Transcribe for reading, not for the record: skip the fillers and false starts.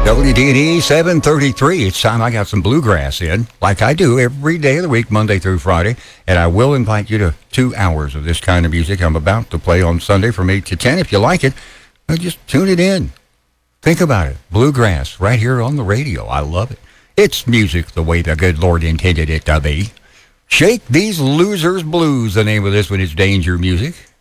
WD&E 733. It's time I got some bluegrass in, like I do every day of the week, Monday through Friday. And I will invite you to 2 hours of this kind of music I'm about to play on Sunday from 8 to 10. If you like it, just tune it in. Think about it. Bluegrass right here on the radio. I love it. It's music the way the good Lord intended it to be. Shake These Losers Blues, the name of this one is Danger Music.